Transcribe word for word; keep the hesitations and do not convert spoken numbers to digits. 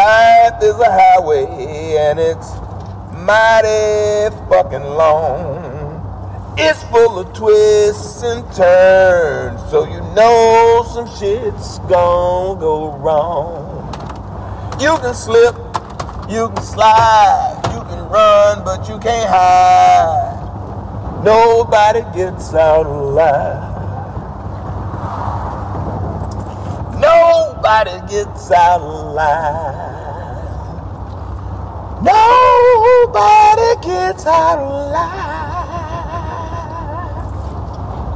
Life is a highway and it's mighty fucking long. It's full of twists and turns, so you know some shit's gonna go wrong. You can slip, you can slide, you can run, but you can't hide. Nobody gets out alive. Nobody gets out alive. Nobody gets out alive.